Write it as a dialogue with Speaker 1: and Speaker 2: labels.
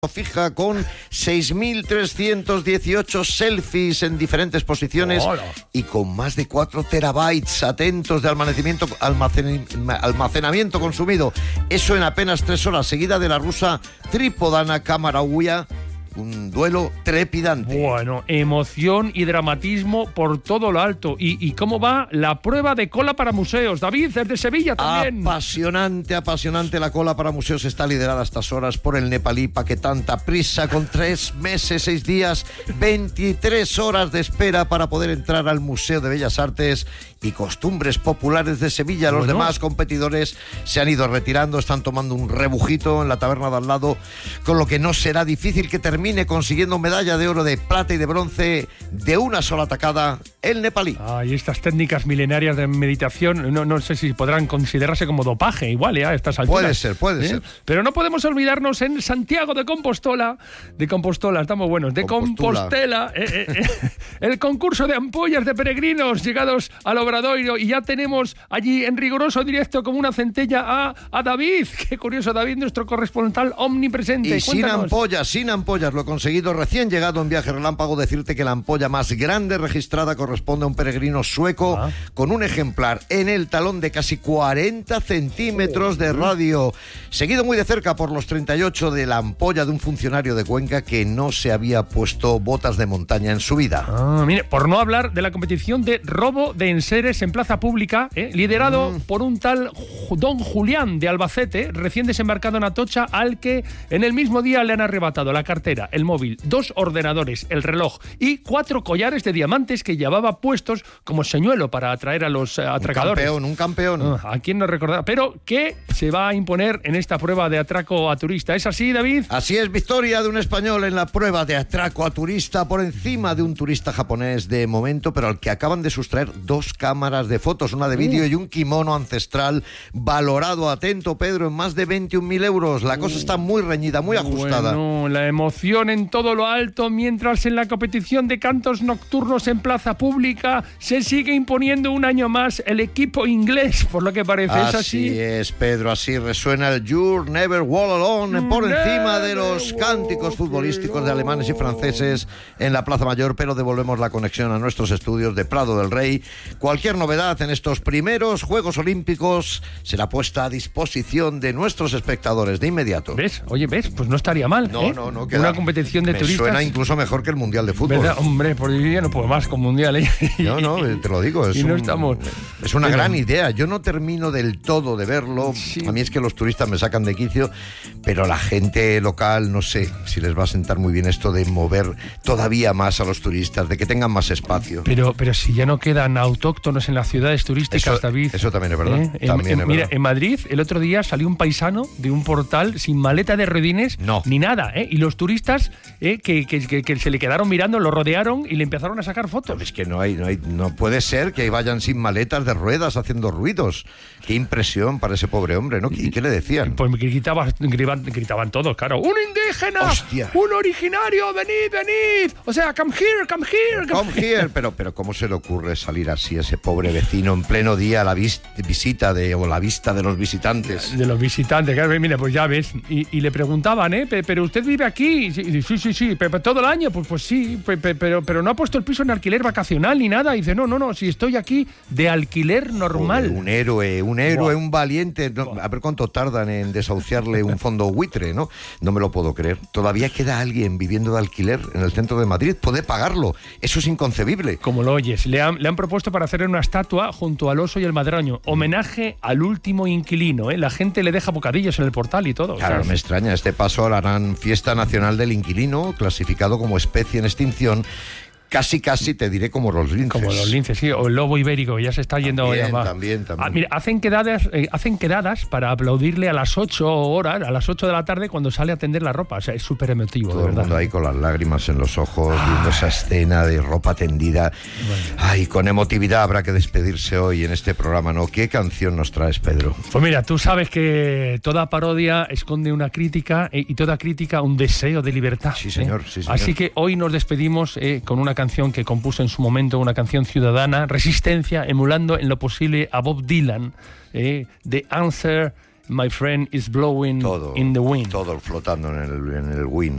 Speaker 1: fija con 6.318 selfies en diferentes posiciones. ¡Hola! Y con más de 4 terabytes atentos de almacenamiento consumido. Eso en apenas 3 horas, seguida de la rusa Tripodana Kamarauia. Un duelo trepidante.
Speaker 2: Bueno, emoción y dramatismo por todo lo alto. ¿Y cómo va la prueba de cola para museos? David, desde Sevilla también.
Speaker 1: Apasionante la cola para museos. Está liderada a estas horas por el nepalí Paquetanta Prisa, con 3 meses, 6 días, 23 horas de espera para poder entrar al Museo de Bellas Artes y Costumbres Populares de Sevilla. Los demás competidores se han ido retirando, están tomando un rebujito en la taberna de al lado, con lo que no será difícil que termine consiguiendo medalla de oro, de plata y de bronce de una sola tacada el nepalí.
Speaker 2: Y estas técnicas milenarias de meditación, no sé si podrán considerarse como dopaje, igual, a estas alturas.
Speaker 1: Puede ser.
Speaker 2: Pero no podemos olvidarnos en Santiago de Compostela, estamos buenos, de Compostela, el concurso de ampollas de peregrinos llegados al Obradoiro, y ya tenemos allí en riguroso directo como una centella a David. Qué curioso, David, nuestro corresponsal omnipresente.
Speaker 1: Y
Speaker 2: Cuéntanos.
Speaker 1: sin ampollas, lo he conseguido recién llegado en viaje relámpago, decirte que la ampolla más grande registrada corresponde a un peregrino sueco con un ejemplar en el talón de casi 40 centímetros de radio, seguido muy de cerca por los 38 de la ampolla de un funcionario de Cuenca que no se había puesto botas de montaña en su vida.
Speaker 2: Mire, por no hablar de la competición de robo de enseres en plaza pública, liderado por un tal Don Julián de Albacete, recién desembarcado en Atocha, al que en el mismo día le han arrebatado la cartera, el móvil, 2 ordenadores, el reloj y 4 collares de diamantes que llevaba puestos como señuelo para atraer a los atracadores.
Speaker 1: Un campeón.
Speaker 2: ¿A quién no recordaba? Pero ¿qué se va a imponer en esta prueba de atraco a turista? ¿Es así, David?
Speaker 1: Así es, victoria de un español en la prueba de atraco a turista por encima de un turista japonés de momento, pero al que acaban de sustraer 2 cámaras de fotos, una de vídeo y un kimono ancestral valorado, atento Pedro, en más de 21.000 euros. La cosa está muy reñida, muy ajustada.
Speaker 2: Bueno, la emoción en todo lo alto, mientras en la competición de cantos nocturnos en plaza pública se sigue imponiendo un año más el equipo inglés, por lo que parece. ¿Es así?
Speaker 1: Así es, Pedro, así resuena el You'll Never Walk Alone por encima de los cánticos futbolísticos de alemanes y franceses en la Plaza Mayor, pero devolvemos la conexión a nuestros estudios de Prado del Rey. Cualquier novedad en estos primeros Juegos Olímpicos será puesta a disposición de nuestros espectadores de inmediato.
Speaker 2: ¿Ves? Oye, ¿ves? Pues no estaría mal.
Speaker 1: No,
Speaker 2: una competición de turistas.
Speaker 1: Suena incluso mejor que el Mundial de Fútbol.
Speaker 2: ¿Verdad? Hombre, por hoy día no puedo más con Mundial, ¿eh?
Speaker 1: No, te lo digo. Es una gran idea. Yo no termino del todo de verlo. Sí. A mí es que los turistas me sacan de quicio, pero la gente local, no sé si les va a sentar muy bien esto de mover todavía más a los turistas, de que tengan más espacio.
Speaker 2: Pero si ya no quedan autóctonos en las ciudades turísticas, David.
Speaker 1: Eso también es verdad.
Speaker 2: Mira, en Madrid, el otro día salió un paisano de un portal sin maleta de ruedines ni nada, y los turistas que se le quedaron mirando, lo rodearon y le empezaron a sacar fotos.
Speaker 1: Es que no puede ser que vayan sin maletas de ruedas haciendo ruidos. Qué impresión para ese pobre hombre, ¿no? ¿Y qué le decían?
Speaker 2: Pues gritaban todos, claro. ¡Un indígena!
Speaker 1: ¡Hostia!
Speaker 2: ¡Un originario! ¡Venid! O sea, come here.
Speaker 1: Pero ¿cómo se le ocurre salir así a ese pobre vecino en pleno día a la visita de los visitantes?
Speaker 2: De los visitantes, claro, mira, pues ya ves. Y le preguntaban, ¿pero usted vive aquí? Sí, pero todo el año, pues sí, pero no ha puesto el piso en alquiler vacacional ni nada. Y dice, no, si estoy aquí de alquiler normal.
Speaker 1: Joder, un héroe, un valiente. A ver cuánto tardan en desahuciarle un fondo buitre, ¿no? No me lo puedo creer. Todavía queda alguien viviendo de alquiler en el centro de Madrid. Puede pagarlo. Eso es inconcebible.
Speaker 2: Como lo oyes, le han propuesto para hacerle una estatua junto al oso y el madroño. Homenaje al último inquilino, ¿eh? La gente le deja bocadillos en el portal y todo.
Speaker 1: Claro, me extraña. Este paso la gran fiesta nacional del inquilino, clasificado como especie en extinción. Casi te diré como los linces.
Speaker 2: Como los linces, sí, o el lobo ibérico, ya se está yendo.
Speaker 1: También.
Speaker 2: Mira, hacen quedadas para aplaudirle a las 8 horas, a las 8 de la tarde, cuando sale a tender la ropa. O sea, es súper emotivo,
Speaker 1: todo
Speaker 2: de verdad.
Speaker 1: El mundo ahí con las lágrimas en los ojos, viendo esa escena de ropa tendida. Bueno. Con emotividad habrá que despedirse hoy en este programa, ¿no? ¿Qué canción nos traes, Pedro?
Speaker 2: Pues mira, tú sabes que toda parodia esconde una crítica y toda crítica un deseo de libertad.
Speaker 1: Sí, señor.
Speaker 2: Así que hoy nos despedimos con una canción que compuso en su momento, una canción ciudadana, Resistencia, emulando en lo posible a Bob Dylan, The Answer My Friend is Blowing
Speaker 1: todo,
Speaker 2: in the Wind.
Speaker 1: todo flotando en el wind.